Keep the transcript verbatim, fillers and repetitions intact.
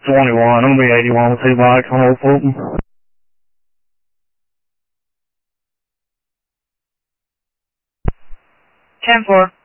twenty-one, I'm gonna be eighty-one with two bikes on Old Fulton. ten four.